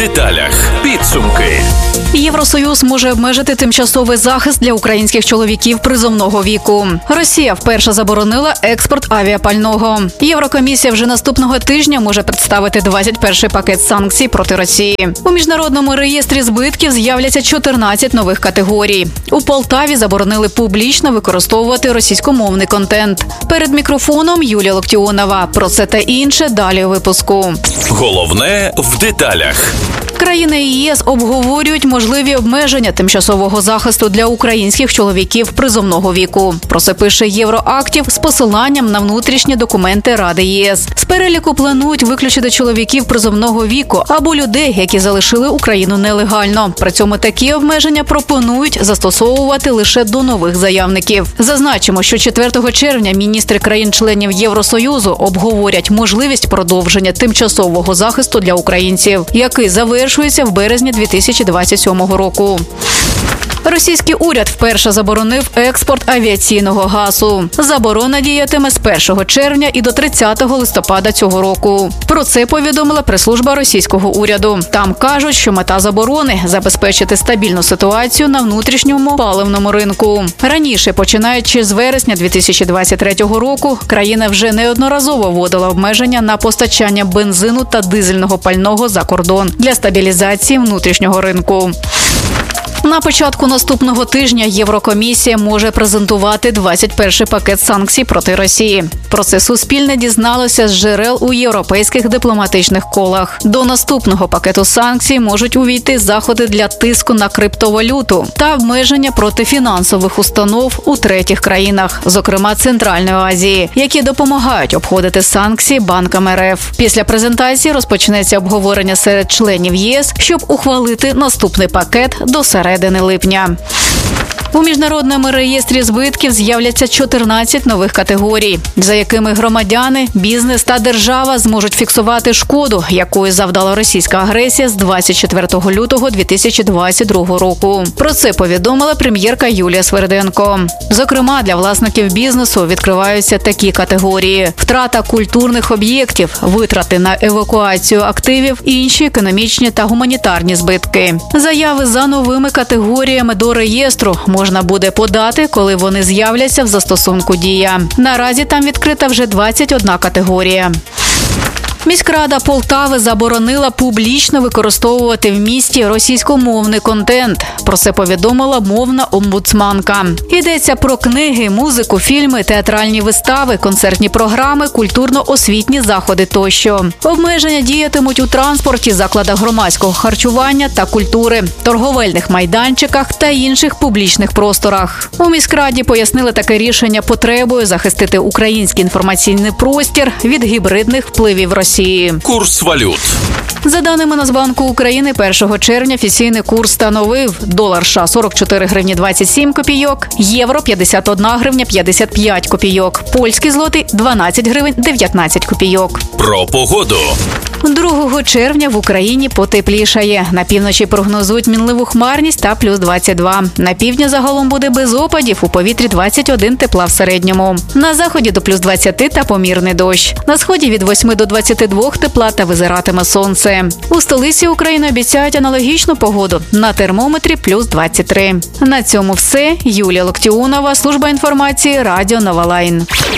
деталях. Підсумки. Євросоюз може обмежити тимчасовий захист для українських чоловіків призовного віку. Росія вперше заборонила експорт авіапального. Єврокомісія вже наступного тижня може представити 21-й пакет санкцій проти Росії. У міжнародному реєстрі збитків з'являться 14 нових категорій. У Полтаві заборонили публічно використовувати російськомовний контент. Перед мікрофоном Юлія Локтіонова. Про це та інше далі у випуску. Головне в деталях. Країни ЄС обговорюють можливі обмеження тимчасового захисту для українських чоловіків призовного віку. Про це пише Євроактів з посиланням на внутрішні документи Ради ЄС. З переліку планують виключити чоловіків призовного віку або людей, які залишили Україну нелегально. При цьому такі обмеження пропонують застосовувати лише до нових заявників. Зазначимо, що 4 червня міністри країн-членів Євросоюзу обговорять можливість продовження тимчасового захисту для українців, який завершується в березні 2027 року. Російський уряд вперше заборонив експорт авіаційного газу. Заборона діятиме з 1 червня і до 30 листопада цього року. Про це повідомила прес-служба російського уряду. Там кажуть, що мета заборони – забезпечити стабільну ситуацію на внутрішньому паливному ринку. Раніше, починаючи з вересня 2023 року, країна вже неодноразово вводила обмеження на постачання бензину та дизельного пального за кордон для стабілізації внутрішнього ринку. На початку наступного тижня Єврокомісія може презентувати 21-й пакет санкцій проти Росії. Про це Суспільне дізналося з джерел у європейських дипломатичних колах. До наступного пакету санкцій можуть увійти заходи для тиску на криптовалюту та обмеження проти фінансових установ у третіх країнах, зокрема Центральної Азії, які допомагають обходити санкції банкам РФ. Після презентації розпочнеться обговорення серед членів ЄС, щоб ухвалити наступний пакет до середини липня. У міжнародному реєстрі збитків з'являться 14 нових категорій, за якими громадяни, бізнес та держава зможуть фіксувати шкоду, якої завдала російська агресія з 24 лютого 2022 року. Про це повідомила прем'єрка Юлія Сверденко. Зокрема, для власників бізнесу відкриваються такі категорії: втрата культурних об'єктів, витрати на евакуацію активів, інші економічні та гуманітарні збитки. Заяви за новими категоріями до реєстру можна буде подати, коли вони з'являться в застосунку «Дія». Наразі там відкрита вже 21 категорія. Міськрада Полтави заборонила публічно використовувати в місті російськомовний контент. Про це повідомила мовна омбудсманка. Йдеться про книги, музику, фільми, театральні вистави, концертні програми, культурно-освітні заходи тощо. Обмеження діятимуть у транспорті, закладах громадського харчування та культури, торговельних майданчиках та інших публічних просторах. У міськраді пояснили таке рішення потребою захистити український інформаційний простір від гібридних впливів Росії. Курс валют. За даними Нацбанку України, 1 червня офіційний курс становив: долар США – 44 гривні 27 копійок, євро – 51 гривня 55 копійок, польський злотий – 12 гривень 19 копійок. Про погоду. 2 червня в Україні потеплішає. На півночі прогнозують мінливу хмарність та плюс 22. На півдні загалом буде без опадів, у повітрі 21 тепла в середньому. На заході до плюс 20 та помірний дощ. На сході від 8 до 22 тепла та визиратиме сонце. У столиці України обіцяють аналогічну погоду. На термометрі плюс 23. На цьому все. Юлія Локтіонова, служба інформації, Радіо Нова Лайн.